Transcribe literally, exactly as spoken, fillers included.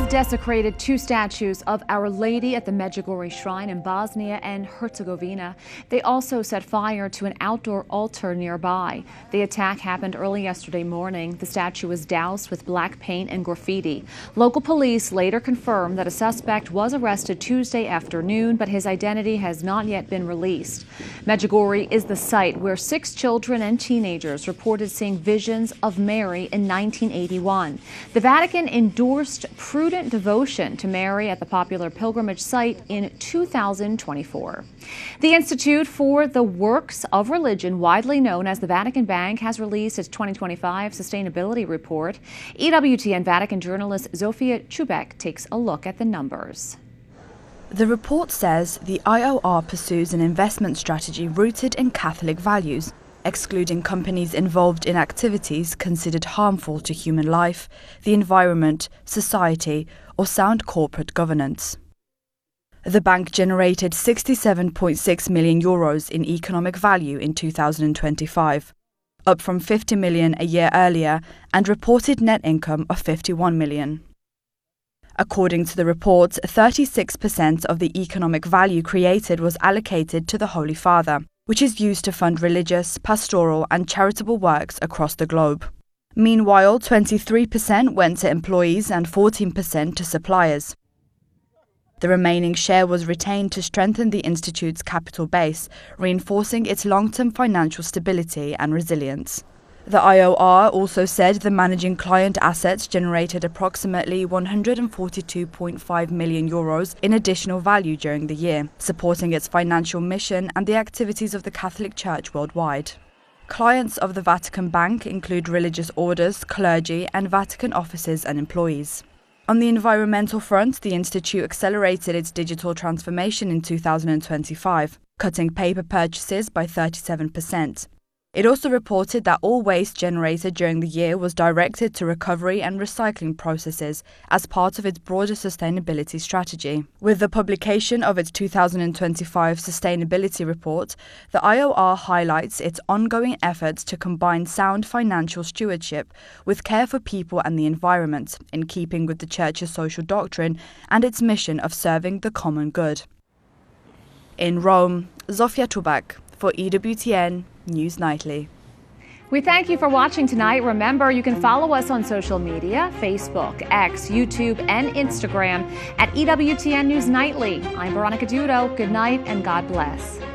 have desecrated two statues of Our Lady at the Medjugorje Shrine in Bosnia and Herzegovina. They also set fire to an outdoor altar nearby. The attack happened early yesterday morning. The statue was doused with black paint and graffiti. Local police later confirmed that a suspect was arrested Tuesday afternoon, but his identity has not yet been released. Medjugorje is the site where six children and teenagers reported seeing visions of Mary in nineteen eighty-one. The Vatican endorsed prudent devotion to Mary at the popular pilgrimage site in two thousand twenty-four. The Institute for the Works of Religion, widely known as the Vatican Bank, has released its twenty twenty-five sustainability report. E W T N Vatican journalist Zofia Chubek takes a look at the numbers. The report says the I O R pursues an investment strategy rooted in Catholic values, excluding companies involved in activities considered harmful to human life, the environment, society, or sound corporate governance. The bank generated sixty-seven point six million euros in economic value in two thousand twenty-five, up from fifty million a year earlier, and reported net income of fifty-one million. According to the report, thirty-six percent of the economic value created was allocated to the Holy Father, which is used to fund religious, pastoral and charitable works across the globe. Meanwhile, twenty-three percent went to employees and fourteen percent to suppliers. The remaining share was retained to strengthen the Institute's capital base, reinforcing its long-term financial stability and resilience. The I O R also said the managing client assets generated approximately one hundred forty-two point five million euros in additional value during the year, supporting its financial mission and the activities of the Catholic Church worldwide. Clients of the Vatican Bank include religious orders, clergy, and Vatican offices and employees. On the environmental front, the Institute accelerated its digital transformation in two thousand twenty-five, cutting paper purchases by thirty-seven percent. It also reported that all waste generated during the year was directed to recovery and recycling processes as part of its broader sustainability strategy. With the publication of its two thousand twenty-five sustainability report, the I O R highlights its ongoing efforts to combine sound financial stewardship with care for people and the environment, in keeping with the Church's social doctrine and its mission of serving the common good. In Rome, Zofia Chubek for E W T N News Nightly. We thank you for watching tonight. Remember, you can follow us on social media, Facebook, X, YouTube, and Instagram at E W T N News Nightly. I'm Veronica Dudo. Good night and God bless.